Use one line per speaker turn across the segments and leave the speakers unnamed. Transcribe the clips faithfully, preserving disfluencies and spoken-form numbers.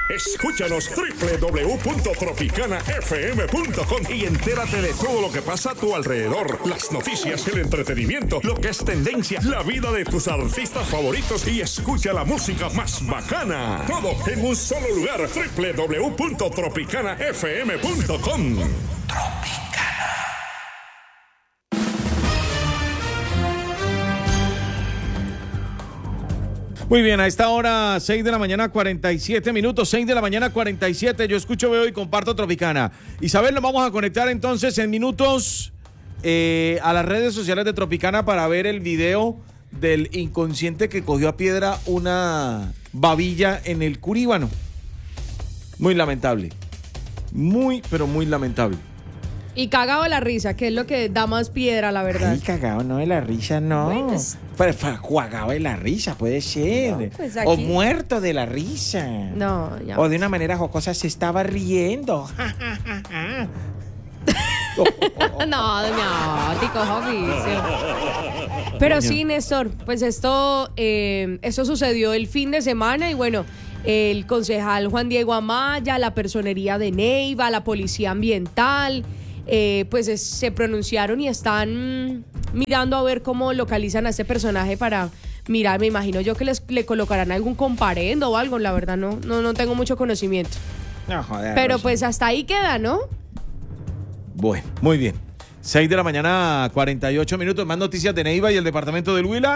Escúchanos doble u doble u doble u punto tropicana f m punto com y entérate de todo lo que pasa a tu alrededor. Las noticias, el entretenimiento, lo que es tendencia, la vida de tus artistas favoritos y escucha la música más bacana. Todo en un solo lugar. doble u doble u doble u punto tropicana f m punto com.
Muy bien, a esta hora, seis de la mañana, cuarenta y siete minutos, seis de la mañana, cuarenta y siete. Yo escucho, veo y comparto Tropicana. Isabel, nos vamos a conectar entonces en minutos eh, a las redes sociales de Tropicana para ver el video del inconsciente que cogió a piedra una babilla en el Curíbano. Muy lamentable. Muy, pero muy lamentable.
Y cagado de la risa, que es lo que da más piedra, la verdad.
Ay, cagado no de la risa, no.
Bueno, es...
Pues, jugado de la risa, puede ser.
No, pues aquí...
O muerto de la risa.
No, ya.
O de una manera jocosa se estaba riendo.
No, no, tico jovicio. Pero sí, Néstor, pues esto, eh, esto sucedió el fin de semana y bueno, el concejal Juan Diego Amaya, la personería de Neiva, la policía ambiental, eh, pues es, se pronunciaron y están mirando a ver cómo localizan a este personaje para mirar. Me imagino yo que les, le colocarán algún comparendo o algo, la verdad no, no, no tengo mucho conocimiento.
No, joder.
Pero
Rosa.
pues hasta ahí queda, ¿no?
Bueno, muy bien. seis de la mañana, cuarenta y ocho minutos. Más noticias de Neiva y el departamento del Huila.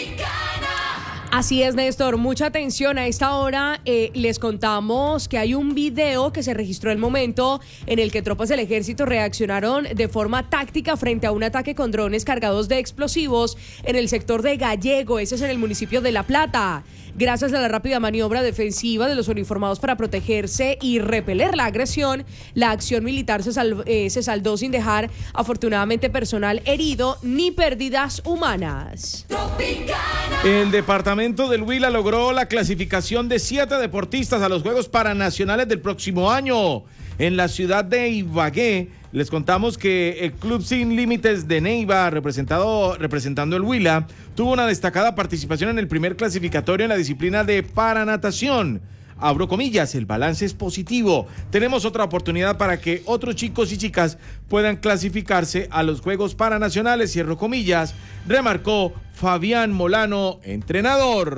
Así es, Néstor, mucha atención. A esta hora eh, les contamos que hay un video que se registró el momento en el que tropas del ejército reaccionaron de forma táctica frente a un ataque con drones cargados de explosivos en el sector de Gallego, ese es en el municipio de La Plata. Gracias a la rápida maniobra defensiva de los uniformados para protegerse y repeler la agresión, la acción militar se, sal, eh, se saldó sin dejar afortunadamente personal herido ni pérdidas humanas.
El departamento del Huila logró la clasificación de siete deportistas a los Juegos Paranacionales del próximo año. En la ciudad de Ibagué, les contamos que el Club Sin Límites de Neiva, representado, representando el Huila, tuvo una destacada participación en el primer clasificatorio en la disciplina de paranatación. Abro comillas, el balance es positivo. Tenemos otra oportunidad para que otros chicos y chicas puedan clasificarse a los Juegos Paranacionales, cierro comillas, remarcó Fabián Molano, entrenador.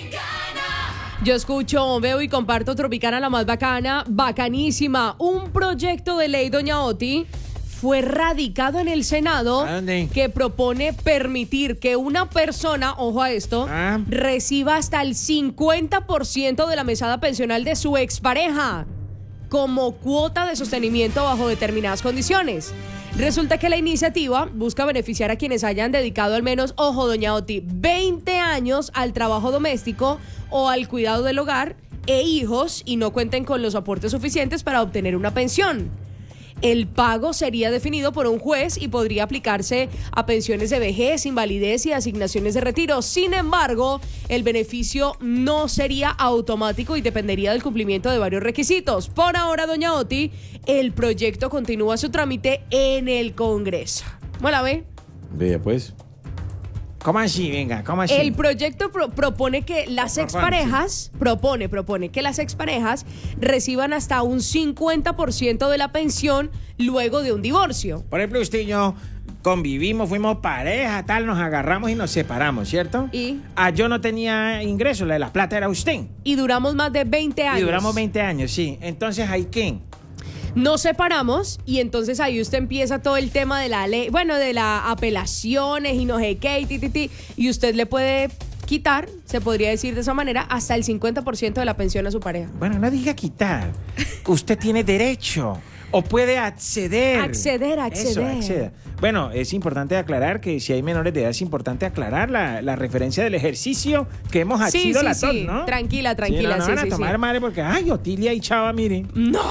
Yo escucho, veo y comparto Tropicana, la más bacana, bacanísima. Un proyecto de ley, doña Oti, fue radicado en el Senado que propone permitir que una persona, ojo a esto,
¿Ah?
reciba hasta el cincuenta por ciento de la mesada pensional de su expareja como cuota de sostenimiento bajo determinadas condiciones. Resulta que la iniciativa busca beneficiar a quienes hayan dedicado al menos, ojo, doña Oti, veinte años al trabajo doméstico o al cuidado del hogar e hijos y no cuenten con los aportes suficientes para obtener una pensión. El pago sería definido por un juez y podría aplicarse a pensiones de vejez, invalidez y asignaciones de retiro. Sin embargo, el beneficio no sería automático y dependería del cumplimiento de varios requisitos. Por ahora, doña Oti, el proyecto continúa su trámite en el Congreso. ¿Cómo la ve?
Vea pues.
¿Cómo así? Venga, ¿cómo así?
El proyecto pro- propone que las exparejas, propone, propone que las exparejas reciban hasta un cincuenta por ciento de la pensión luego de un divorcio.
Por ejemplo, usted y yo convivimos, fuimos pareja, tal, nos agarramos y nos separamos, ¿cierto?
Y,
Ah, yo no tenía ingresos, la de la plata era usted.
y duramos más de veinte años.
Y duramos veinte años, sí. Entonces, ¿hay quién?
Nos separamos y entonces ahí usted empieza todo el tema de la ley, bueno, de las apelaciones y no sé qué, y, ti, ti, ti, y usted le puede quitar, se podría decir de esa manera, hasta el cincuenta por ciento de la pensión a su pareja.
Bueno, no diga quitar. Usted tiene derecho o puede acceder.
Acceder, acceder.
Eso, acceda. Bueno, es importante aclarar que si hay menores de edad es importante aclarar la, la referencia del ejercicio que hemos
Sí,
asido
sí,
la
sí,
T O C, ¿no?
tranquila,
Sí,
tranquila,
no, no
sí,
van a
sí,
tomar
sí.
madre porque, ay, Otilia y Chava, miren.
¡No!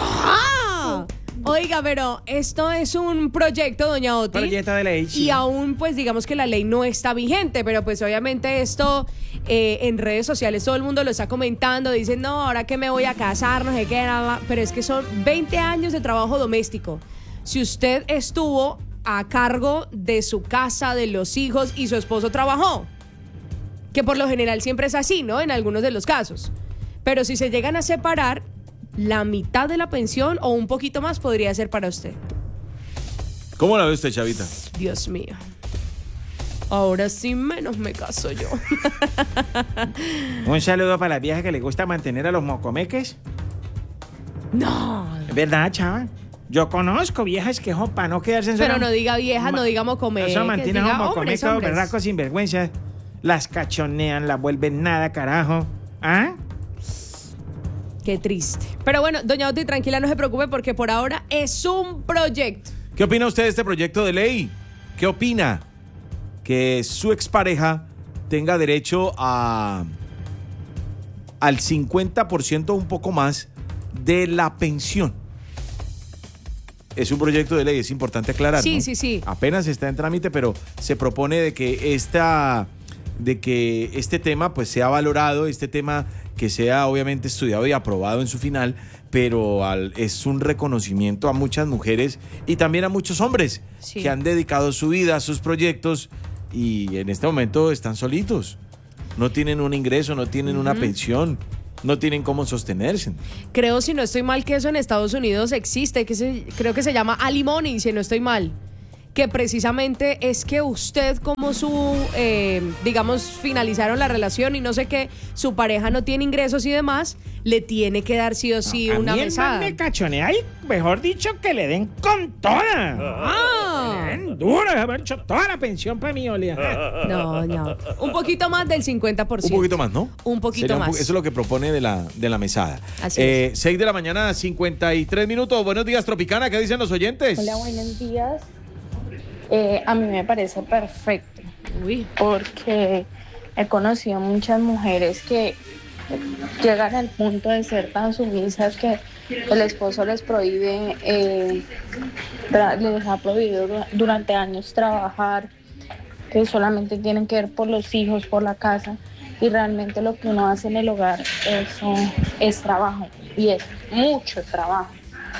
Oiga, pero esto es un proyecto, doña Oti.
Proyecto de ley, sí.
Y aún, pues, digamos que la ley no está vigente, pero pues obviamente esto eh, en redes sociales todo el mundo lo está comentando, dicen, no, ahora que me voy a casar, no sé qué, nada, pero es que son veinte años de trabajo doméstico. Si usted estuvo a cargo de su casa, de los hijos y su esposo trabajó, que por lo general siempre es así, ¿no? En algunos de los casos. Pero si se llegan a separar, la mitad de la pensión o un poquito más podría ser para usted.
¿Cómo la ve usted, Chavita?
Dios mío. Ahora sí menos me caso yo.
Un saludo para las viejas que les gusta mantener a los mocomeques.
No.
¿Es verdad, chava? Yo conozco viejas que, para no quedarse en
Pero
sola-
no diga vieja, no diga mocomeques.
Eso mantienen
diga
a
hombres,
mocomecos,
hombres.
berracos, sinvergüenzas. Las cachonean, las vuelven nada, carajo. ¿Ah?
Qué triste. Pero bueno, doña Oti, tranquila, no se preocupe porque por ahora es un proyecto.
¿Qué opina usted de este proyecto de ley? ¿Qué opina? Que su expareja tenga derecho a al cincuenta por ciento o un poco más de la pensión. Es un proyecto de ley, es importante aclarar,
Sí,
¿no?
sí, sí.
Apenas está en trámite, pero se propone de que esta de que este tema pues sea valorado, este tema que sea obviamente estudiado y aprobado en su final, pero al, es un reconocimiento a muchas mujeres y también a muchos hombres
Sí.
que han dedicado su vida a sus proyectos y en este momento están solitos. No tienen un ingreso, no tienen una pensión, no tienen cómo sostenerse.
Creo, si no estoy mal, que eso en Estados Unidos existe, que se, creo que se llama alimony, si no estoy mal. Que precisamente es que usted, como su, eh, digamos, finalizaron la relación y no sé qué, su pareja no tiene ingresos y demás, le tiene que dar sí o sí
a
una
mí el man
mesada.
me cachonea y, mejor dicho, que le den con toda.
Ah.
Le den duro, haber hecho toda la pensión para mí, Olia.
No, no. Un poquito más del cincuenta por
Un
ciento.
poquito más, ¿no?
Un poquito
Sería un
más.
po- Eso es lo que propone de la, de la mesada.
Así
Eh, seis de la mañana, cincuenta y tres minutos. Buenos días, Tropicana. ¿Qué dicen los oyentes?
Hola, buenos días. Eh, a mí me parece perfecto
Uy.
porque he conocido muchas mujeres que llegan al punto de ser tan sumisas que el esposo les prohíbe, eh, tra- les ha prohibido du- durante años trabajar, que solamente tienen que ver por los hijos, por la casa, y realmente lo que uno hace en el hogar eso es trabajo y es mucho trabajo.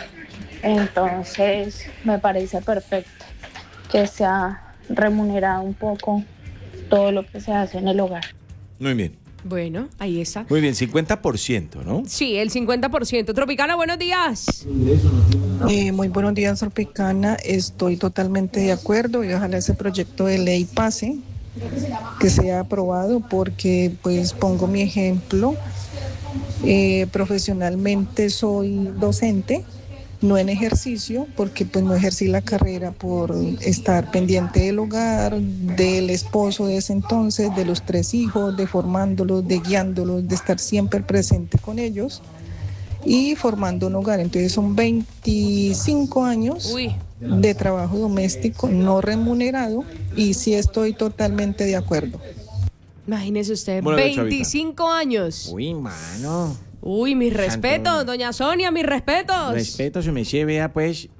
Entonces me parece perfecto que sea remunerado un poco todo lo que se hace en el hogar.
Muy bien.
Bueno, ahí está.
Muy bien, cincuenta por ciento, ¿no?
Sí, el cincuenta por ciento. Tropicana, buenos días.
Eh, muy buenos días, Tropicana. Estoy totalmente de acuerdo y ojalá ese proyecto de ley pase, que sea aprobado, porque pues pongo mi ejemplo. Eh, profesionalmente soy docente, no en ejercicio, porque pues no ejercí la carrera por estar pendiente del hogar, del esposo de ese entonces, de los tres hijos, de formándolos, de guiándolos, de estar siempre presente con ellos y formando un hogar. Entonces son veinticinco años
Uy.
de trabajo doméstico no remunerado y sí estoy totalmente de acuerdo.
Imagínese usted,
Bueno, Chavita.
veinticinco años.
Uy, mano.
Uy, mis
Santo.
respetos, doña Sonia, mis respetos.
Respeto, se me vea, pues.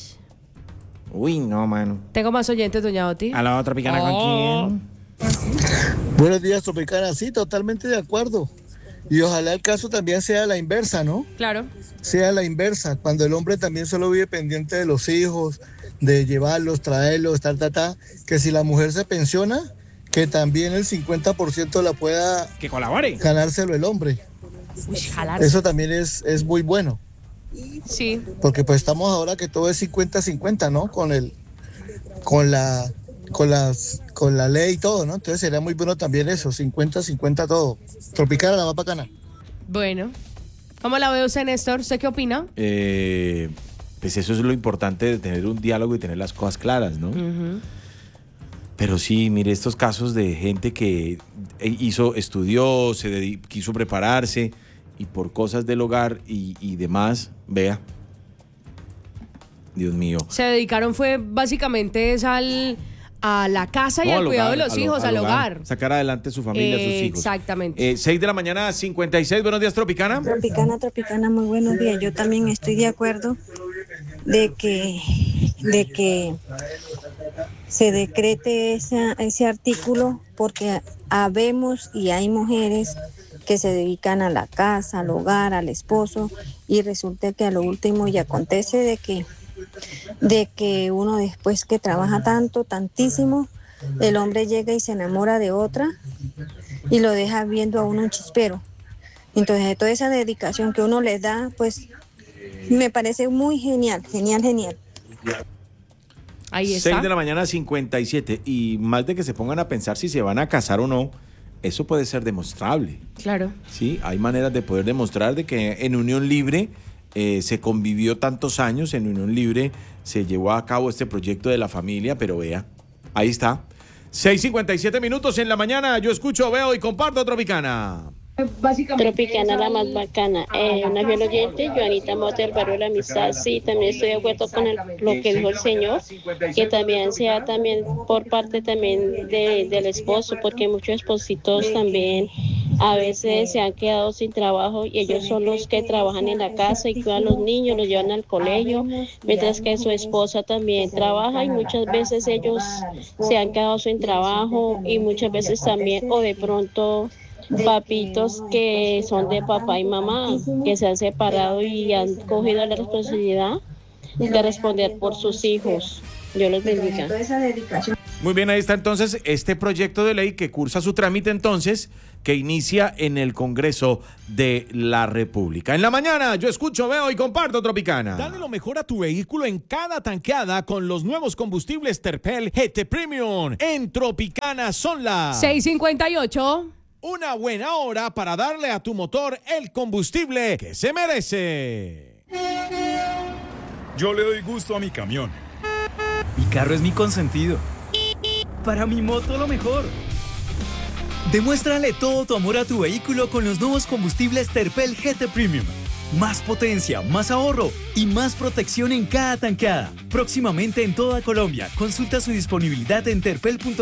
Uy, no, mano.
Tengo más oyentes, doña Oti.
A la otra picana
Oh.
con quién.
Buenos días, Tropicana. Sí, totalmente de acuerdo. Y ojalá el caso también sea la inversa, ¿no?
Claro.
Sea la inversa, cuando el hombre también solo vive pendiente de los hijos, de llevarlos, traerlos, tal, tal, tal, que si la mujer se pensiona, que también el cincuenta por ciento la pueda
Que colabore.
ganárselo el hombre.
Uy, jalarse.
Eso también es, es muy bueno,
Sí.
porque pues estamos ahora que todo es cincuenta cincuenta, ¿no? Con el, con la, con las, con la ley y todo, ¿no? Entonces sería muy bueno también eso, cincuenta cincuenta todo. Tropicana, la más bacana.
Bueno. ¿Cómo la ve usted, Néstor? ¿Usted qué opina?
Eh, pues eso es lo importante de tener un diálogo y tener las cosas claras, ¿no?
Ujú.
Pero sí, mire, estos casos de gente que hizo, estudió, se dedi- quiso prepararse y por cosas del hogar y, y demás, vea. Dios mío.
Se dedicaron fue básicamente es al, a la casa y
No,
al cuidado
hogar,
de los
al-
hijos, al hogar.
Sacar adelante su familia,
Eh,
sus hijos.
exactamente.
Eh, seis de la mañana, cincuenta y seis. Buenos días, Tropicana.
Tropicana, Tropicana, muy buenos días. Yo también estoy de acuerdo de que, de que se decrete ese, ese artículo, porque habemos y hay mujeres que se dedican a la casa, al hogar, al esposo, y resulta que a lo último y acontece de que, de que uno después que trabaja tanto, tantísimo, el hombre llega y se enamora de otra y lo deja viendo a uno un chispero. Entonces, toda esa dedicación que uno les da, pues me parece muy genial, genial, genial.
Ahí está.
seis de la mañana, cincuenta y siete. Y más de que se pongan a pensar si se van a casar o no, eso puede ser demostrable.
Claro.
Sí, hay maneras de poder demostrar de que en unión libre eh, se convivió tantos años, en unión libre se llevó a cabo este proyecto de la familia, pero vea, ahí está. seis cincuenta y siete minutos en la mañana, yo escucho, veo y comparto Tropicana.
Tropicana la más bacana. Eh, una fiel oyente, Joanita Mota del barrio de la Amistad. Sí, también estoy de acuerdo con el- lo que dijo el señor, que también sea también por parte también de, del esposo, porque muchos espositos también a veces se han quedado sin trabajo y ellos son los que trabajan en la casa y cuidan a los niños, los llevan al colegio, mientras que su esposa también trabaja y muchas veces ellos se han quedado sin trabajo y muchas veces también, o de pronto papitos que son de papá y mamá, que se han separado y han cogido la responsabilidad de responder por sus hijos. Dios los bendiga.
Muy bien, ahí está entonces este proyecto de ley que cursa su trámite entonces, que inicia en el Congreso de la República. En la mañana yo escucho, veo y comparto Tropicana.
Dale lo mejor a tu vehículo en cada tanqueada con los nuevos combustibles Terpel G T Premium. En Tropicana son las
seis cincuenta y ocho.
Una buena hora para darle a tu motor el combustible que se merece.
Yo le doy gusto a mi camión. Mi carro es mi consentido. Para mi moto lo mejor. Demuéstrale todo tu amor a tu vehículo con los nuevos combustibles Terpel G T Premium. Más potencia, más ahorro y más protección en cada tanqueada. Próximamente en toda Colombia. Consulta su disponibilidad en terpel punto com.